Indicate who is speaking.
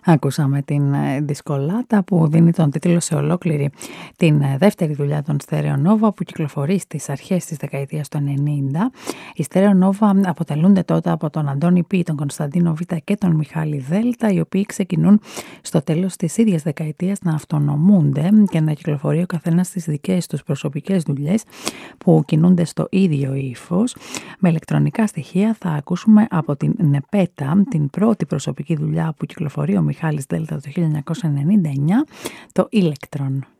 Speaker 1: Ακούσαμε την δισκολάτα που δίνει τον τίτλο σε ολόκληρη την δεύτερη δουλειά των Stereo Nova που κυκλοφορεί στις αρχές της δεκαετίας του 90. Οι Stereo Nova αποτελούνται τότε από τον Αντώνη Π, τον Κωνσταντίνο Β και τον Μιχάλη Δέλτα, οι οποίοι ξεκινούν στο τέλος της ίδιας δεκαετίας να αυτονομούνται και να κυκλοφορεί ο καθένας στις δικές τους προσωπικές δουλειές που κινούνται στο ίδιο ύφος. Με ηλεκτρονικά στοιχεία θα ακούσουμε από την Νεπέτα, την πρώτη προσωπική δουλειά που κυκλοφορεί ο Μιχάλης Δέλτα το 1999, το Electron.